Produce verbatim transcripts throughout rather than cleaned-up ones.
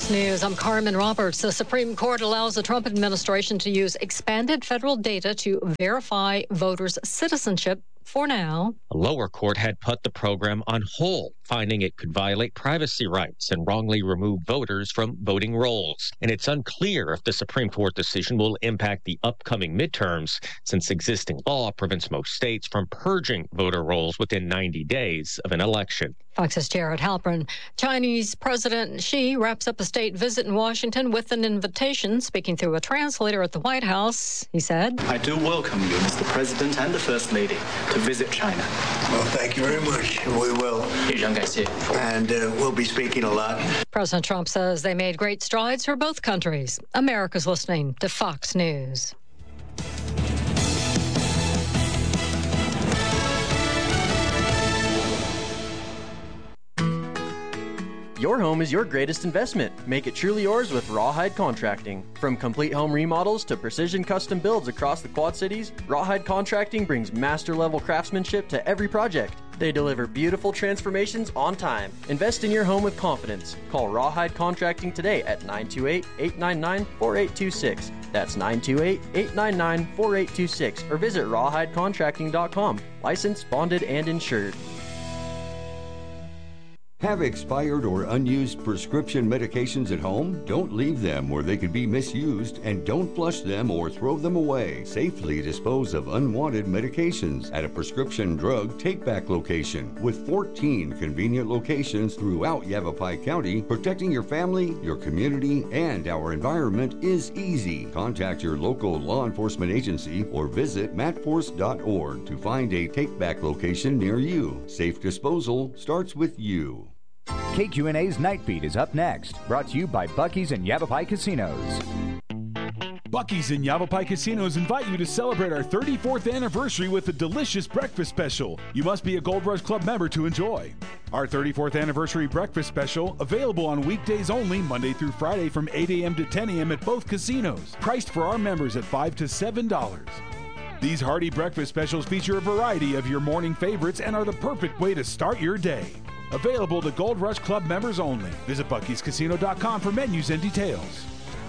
Fox News, I'm Carmen Roberts. The Supreme Court allows the Trump administration to use expanded federal data to verify voters' citizenship for now. A lower court had put the program on hold, finding it could violate privacy rights and wrongly remove voters from voting rolls. And it's unclear if the Supreme Court decision will impact the upcoming midterms, since existing law prevents most states from purging voter rolls within ninety days of an election. Fox's Jared Halpern. Chinese President Xi wraps up a state visit in Washington with an invitation. Speaking through a translator at the White House, he said, I do welcome you, Mister President and the First Lady, to visit China. Well, thank you very much. We will. And uh, we'll be speaking a lot. President Trump says they made great strides for both countries. America's listening to Fox News. Your home is your greatest investment. Make it truly yours with Rawhide Contracting. From complete home remodels to precision custom builds across the Quad Cities, Rawhide Contracting brings master-level craftsmanship to every project. They deliver beautiful transformations on time. Invest in your home with confidence. Call Rawhide Contracting today at nine two eight, eight nine nine, four eight two six. That's nine two eight, eight nine nine, four eight two six or visit rawhide contracting dot com. Licensed, bonded, and insured. Have expired or unused prescription medications at home? Don't leave them where they could be misused, and don't flush them or throw them away. Safely dispose of unwanted medications at a prescription drug take-back location. With fourteen convenient locations throughout Yavapai County, protecting your family, your community, and our environment is easy. Contact your local law enforcement agency or visit matforce dot org to find a take-back location near you. Safe disposal starts with you. K Q N A's Night Beat is up next, brought to you by Buc-ee's and Yavapai Casinos. Buc-ee's and Yavapai Casinos invite you to celebrate our thirty-fourth anniversary with a delicious breakfast special. You must be a Gold Rush Club member to enjoy. Our thirty-fourth anniversary breakfast special, available on weekdays only, Monday through Friday from eight a.m. to ten a.m. at both casinos. Priced for our members at five to seven dollars. These hearty breakfast specials feature a variety of your morning favorites and are the perfect way to start your day. Available to Gold Rush Club members only. Visit Buc Ee's Casino dot com for menus and details.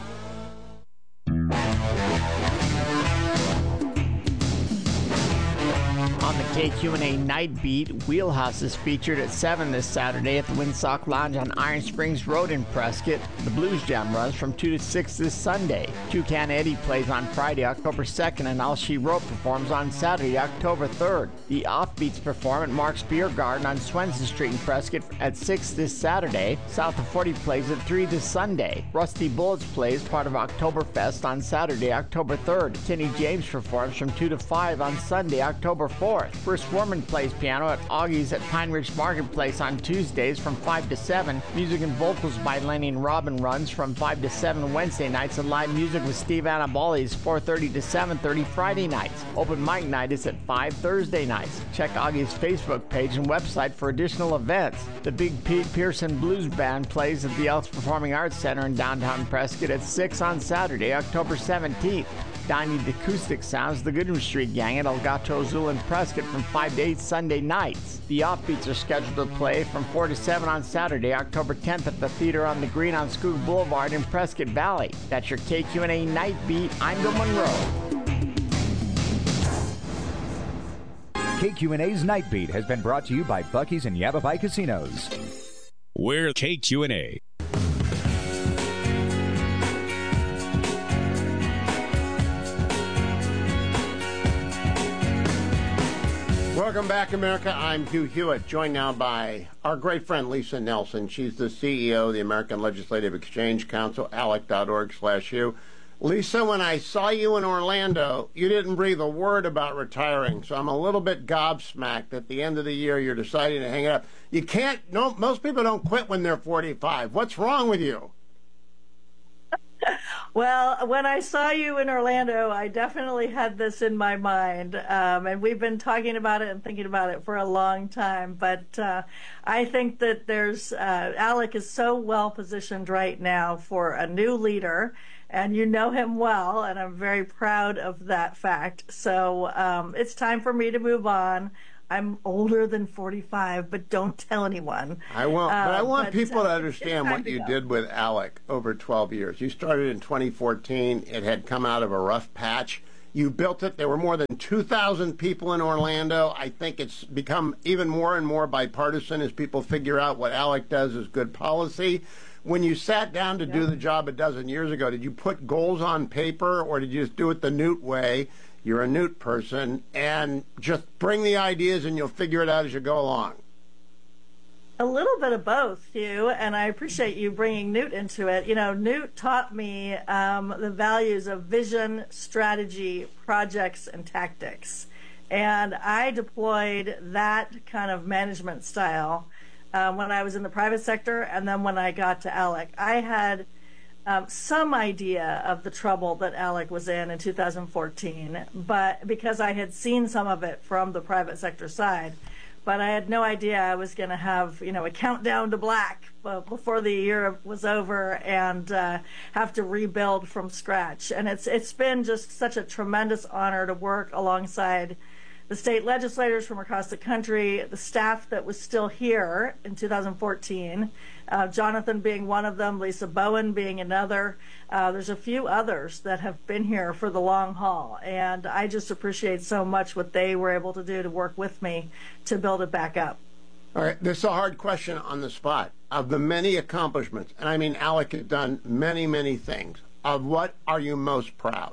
On the K Q N A Night Beat, Wheelhouse is featured at seven this Saturday at the Windsock Lounge on Iron Springs Road in Prescott. The Blues Jam runs from two to six this Sunday. Toucan Eddie plays on Friday, October second, and All She Wrote performs on Saturday, October third. The Offbeats perform at Mark's Beer Garden on Swenson Street in Prescott at six this Saturday. South of forty plays at three this Sunday. Rusty Bullets plays part of Oktoberfest on Saturday, October third. Tinny James performs from two to five on Sunday, October fourth. Bruce Foreman plays piano at Augie's at Pine Ridge Marketplace on Tuesdays from five to seven. Music and vocals by Lenny and Robin runs from five to seven Wednesday nights, and live music with Steve Annaboli is four thirty to seven thirty Friday nights. Open mic night is at five Thursday nights. Check Augie's Facebook page and website for additional events. The Big Pete Pearson Blues Band plays at the Elks Performing Arts Center in downtown Prescott at six on Saturday, October seventeenth. Donnie the Acoustic Sounds, the Goodham Street Gang at Elgato Azul in Prescott from five to eight Sunday nights. The Offbeats are scheduled to play from four to seven on Saturday, October tenth at the Theater on the Green on Skoog Boulevard in Prescott Valley. That's your K Q N A Night Beat. I'm Bill Monroe. K Q N A's Night Beat has been brought to you by Buc-ee's and Yavapai Casinos. We're K Q N A. Welcome back, America. I'm Hugh Hewitt, joined now by our great friend Lisa Nelson. She's the C E O of the American Legislative Exchange Council, alec dot org slash Hugh. Lisa, when I saw you in Orlando, you didn't breathe a word about retiring, so I'm a little bit gobsmacked. At the end of the year, you're deciding to hang it up. You can't, no, most people don't quit when they're forty-five. What's wrong with you? Well, when I saw you in Orlando, I definitely had this in my mind, um, and we've been talking about it and thinking about it for a long time. But uh, I think that there's uh, Alec is so well positioned right now for a new leader, and you know him well, and I'm very proud of that fact. So um, it's time for me to move on. I'm older than forty-five, but don't tell anyone. I won't. But I want uh, people but, to understand what you did with ALEC over twelve years. You started in twenty fourteen. It had come out of a rough patch. You built it. There were more than two thousand people in Orlando. I think it's become even more and more bipartisan as people figure out what ALEC does is good policy. When you sat down to yeah. do the job a dozen years ago, did you put goals on paper or did you just do it the Newt way? You're a Newt person, and just bring the ideas and you'll figure it out as you go along. A little bit of both, Hugh, and I appreciate you bringing Newt into it. You know, Newt taught me um, the values of vision, strategy, projects, and tactics. And I deployed that kind of management style um, when I was in the private sector and then when I got to ALEC. I had um, some idea of the trouble that ALEC was in in two thousand fourteen, but because I had seen some of it from the private sector side. But I had no idea I was going to have, you know, a countdown to black before the year was over and uh, have to rebuild from scratch. And it's it's been just such a tremendous honor to work alongside the state legislators from across the country, the staff that was still here in two thousand fourteen, uh, Jonathan being one of them, Lisa Bowen being another. Uh, there's a few others that have been here for the long haul, and I just appreciate so much what they were able to do to work with me to build it back up. All right, this is a hard question on the spot. Of the many accomplishments, and I mean ALEC has done many, many things, of what are you most proud?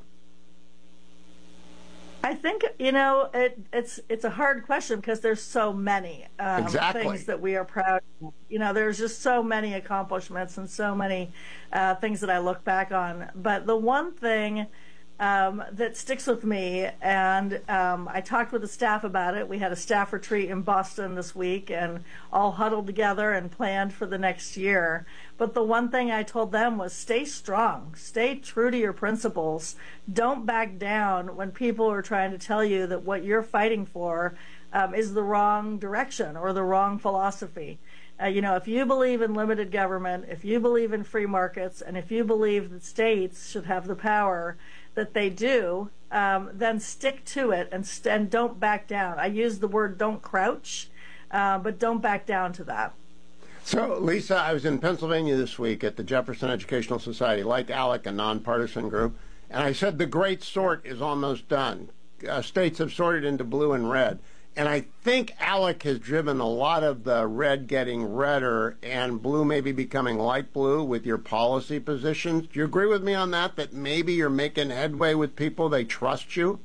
I think, you know, it, it's it's a hard question because there's so many um, exactly. things that we are proud of. You know, there's just so many accomplishments and so many uh, things that I look back on. But the one thing um, that sticks with me, and um, I talked with the staff about it. We had a staff retreat in Boston this week and all huddled together and planned for the next year. But the one thing I told them was stay strong, stay true to your principles. Don't back down when people are trying to tell you that what you're fighting for um, is the wrong direction or the wrong philosophy. Uh, you know, if you believe in limited government, if you believe in free markets, and if you believe that states should have the power that they do, um, then stick to it and, st- and don't back down. I use the word don't crouch, uh, but don't back down to that. So, Lisa, I was in Pennsylvania this week at the Jefferson Educational Society, like ALEC, a nonpartisan group, and I said the great sort is almost done. Uh, states have sorted into blue and red. And I think ALEC has driven a lot of the red getting redder and blue maybe becoming light blue with your policy positions. Do you agree with me on that, that maybe you're making headway with people, they trust you?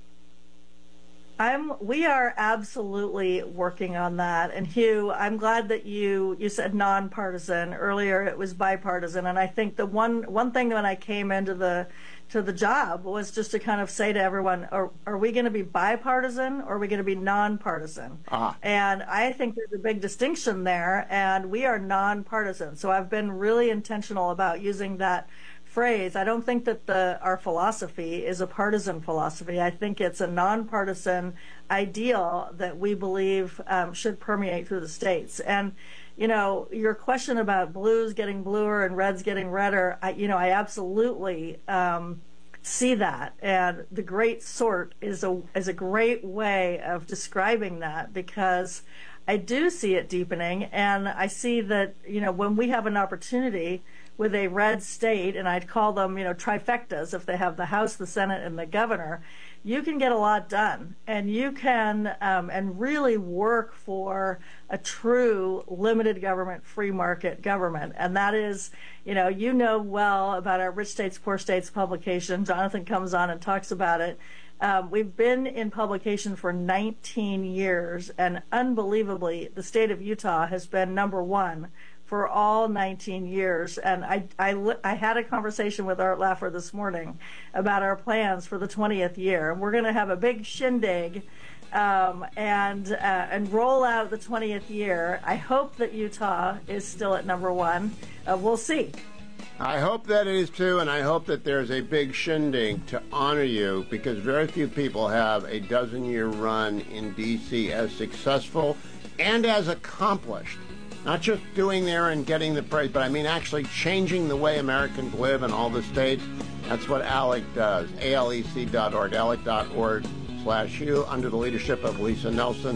I'm, we are absolutely working on that. And Hugh, I'm glad that you, you said nonpartisan. Earlier it was bipartisan. And I think the one, one thing when I came into the to the job was just to kind of say to everyone, are, are we going to be bipartisan or are we going to be nonpartisan? Ah. And I think there's a big distinction there, and we are nonpartisan. So I've been really intentional about using that phrase. I don't think that the our philosophy is a partisan philosophy. I think it's a nonpartisan ideal that we believe um, should permeate through the states. And you know, your question about blues getting bluer and reds getting redder, I, you know, I absolutely um, see that. And the great sort is a is a great way of describing that, because I do see it deepening, and I see that, you know, when we have an opportunity with a red state, and I'd call them, you know, trifectas if they have the House, the Senate, and the governor, you can get a lot done, and you can um, and really work for a true limited government, free market government. And that is, you know, you know well about our Rich States, Poor States publication. Jonathan comes on and talks about it. Um, we've been in publication for nineteen years, and unbelievably, the state of Utah has been number one for all nineteen years. And I, I, I had a conversation with Art Laffer this morning about our plans for the twentieth year. And we're going to have a big shindig um, and, uh, and roll out the twentieth year. I hope that Utah is still at number one. Uh, we'll see. I hope that it is too, and I hope that there's a big shindig to honor you, because very few people have a dozen-year run in D C as successful and as accomplished. Not just doing there and getting the praise, but I mean actually changing the way Americans live in all the states. That's what ALEC does. A L E C dot org, alec dot org slash you, under the leadership of Lisa Nelson.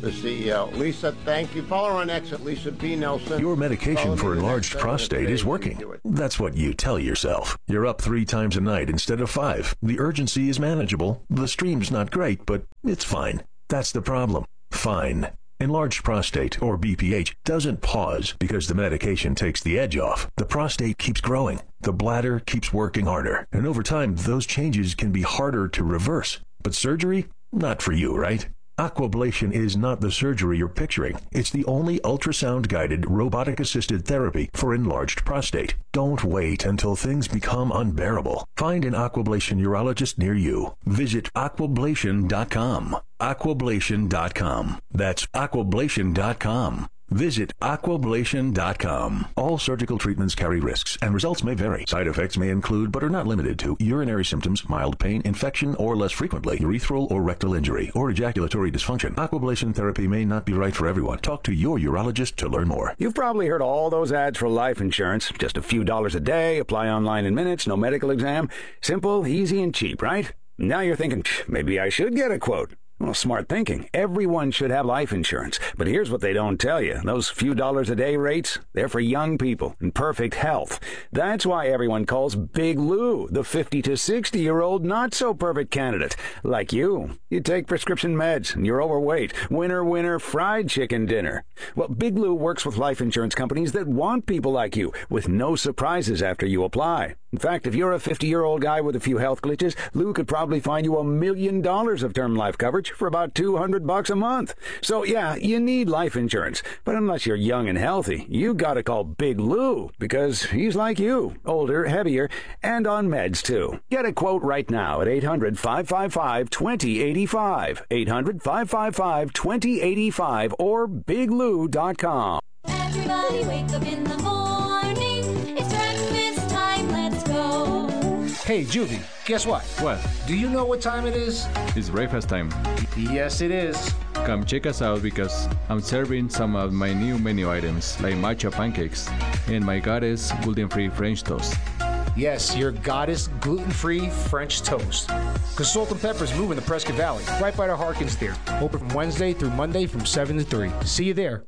the C E O. Lisa, thank you. Follow her on X at Lisa B. Nelson. Your medication for enlarged prostate is working. That's what you tell yourself. You're up three times a night instead of five. The urgency is manageable. The stream's not great, but it's fine. That's the problem. Fine. Enlarged prostate, or B P H, doesn't pause because the medication takes the edge off. The prostate keeps growing. The bladder keeps working harder. And over time, those changes can be harder to reverse. But surgery? Not for you, right? Aquablation is not the surgery you're picturing. It's the only ultrasound-guided, robotic-assisted therapy for enlarged prostate. Don't wait until things become unbearable. Find an Aquablation urologist near you. Visit aquablation dot com. aquablation dot com. That's aquablation dot com. Visit aquablation dot com. All surgical treatments carry risks, and results may vary. Side effects may include, but are not limited to, urinary symptoms, mild pain, infection, or less frequently, urethral or rectal injury, or ejaculatory dysfunction. Aquablation therapy may not be right for everyone. Talk to your urologist to learn more. You've probably heard all those ads for life insurance. Just a few dollars a day, apply online in minutes, no medical exam. Simple, easy, and cheap, right? Now you're thinking, maybe I should get a quote. Well, smart thinking. Everyone should have life insurance. But here's what they don't tell you. Those few dollars a day rates, they're for young people in perfect health. That's why everyone calls Big Lou the fifty to sixty-year-old not-so-perfect candidate. Like you. You take prescription meds, and you're overweight. Winner, winner, fried chicken dinner. Well, Big Lou works with life insurance companies that want people like you, with no surprises after you apply. In fact, if you're a fifty-year-old guy with a few health glitches, Lou could probably find you a million dollars of term life coverage for about two hundred bucks a month. So yeah, you need life insurance. But unless you're young and healthy, you gotta call Big Lou, because he's like you, older, heavier, and on meds too. Get a quote right now at eight hundred, five five five, two zero eight five, eight hundred, five five five, two zero eight five, or big lou dot com. Everybody wake up in the morning. It's breakfast time, let's go. Hey, Juvie, guess what? What? Do you know what time it is? It's breakfast time. Yes, it is. Come check us out because I'm serving some of my new menu items like matcha pancakes and my goddess gluten-free French toast. Yes, your goddess gluten-free French toast. Because Salt and Pepper is moving to Prescott Valley, right by the Harkins Theater. Open from Wednesday through Monday from seven to three. See you there.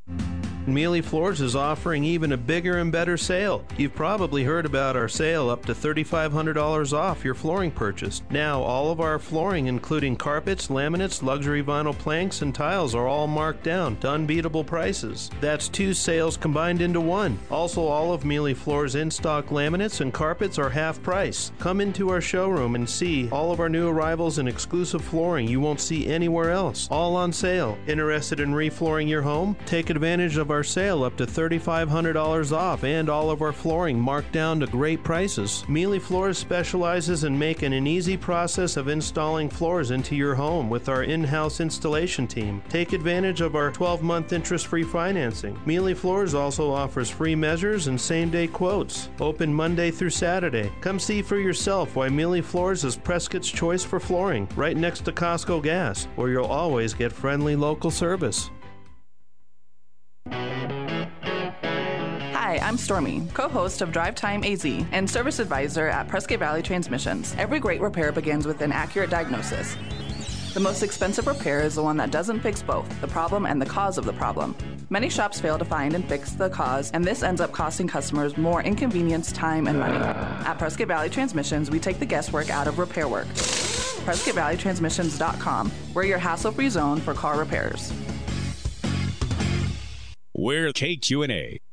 Mealy Floors is offering even a bigger and better sale. You've probably heard about our sale up to three thousand five hundred dollars off your flooring purchase. Now, all of our flooring, including carpets, laminates, luxury vinyl planks, and tiles, are all marked down to unbeatable prices. That's two sales combined into one. Also, all of Mealy Floors in-stock laminates and carpets are half price. Come into our showroom and see all of our new arrivals and exclusive flooring you won't see anywhere else. All on sale. Interested in reflooring your home? Take advantage of our Our sale up to three thousand five hundred dollars off and all of our flooring marked down to great prices. Mealy Floors specializes in making an easy process of installing floors into your home with our in-house installation team. Take advantage of our twelve-month interest-free financing. Mealy Floors also offers free measures and same-day quotes. Open Monday through Saturday. Come see for yourself why Mealy Floors is Prescott's choice for flooring, right next to Costco Gas, where you'll always get friendly local service. Hi, I'm Stormy, co-host of Drive Time A Z and service advisor at Prescott Valley Transmissions. Every great repair begins with an accurate diagnosis. The most expensive repair is the one that doesn't fix both the problem and the cause of the problem. Many shops fail to find and fix the cause, and this ends up costing customers more inconvenience, time, and money. At Prescott Valley Transmissions, we take the guesswork out of repair work. Prescott Valley Transmissions dot com. We're your hassle-free zone for car repairs. We're K Q and A.